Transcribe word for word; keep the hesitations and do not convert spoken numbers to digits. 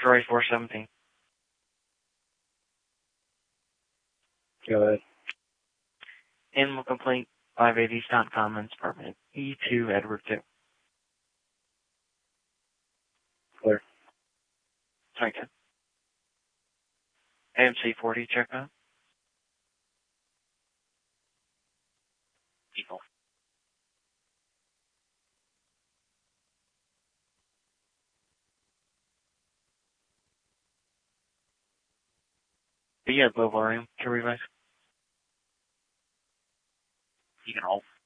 Troy four seventeen. Go ahead. Animal complaint, five eighty Staunton Commons, apartment E two, Edward two. Clear. Thank you. A M C forty, check out. People. But yeah, low volume. Can we guys? You can hold.